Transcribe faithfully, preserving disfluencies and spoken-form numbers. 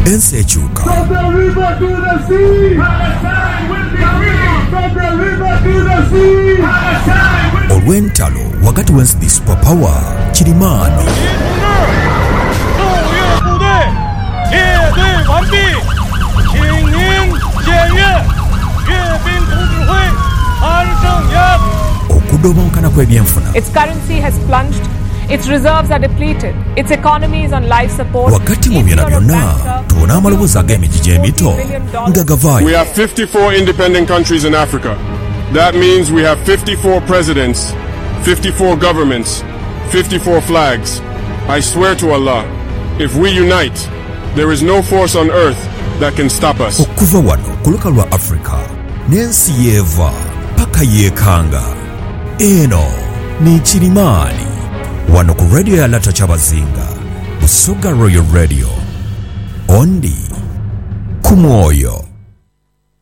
ensi ekyuka. From the river to the sea, Palestine will be free. From the river to the sea, Palestine will be free. Olw'entalo wakati w'ensi the superpower Kirimani. Okudobonkana kw'ebyenfuna. Its currency has plunged. Its reserves are depleted. Its economy is on life support. Wakati mu byonna byonna tubona amaloboozi ag'emijiji emito nga gavaayo. We have fifty-four independent countries in Africa. That means we have fifty-four presidents, fifty-four governments, fifty-four flags. I swear to Allah, if we unite, there is no force on earth that can stop us. Okuva wano ku luka lwa Africa n'ensi yeeva paka yeekanga. Eno ni Kirimani wano ku radio ya Lata Kyabazinga Busoga Royal Radio ondi ku mwoyo.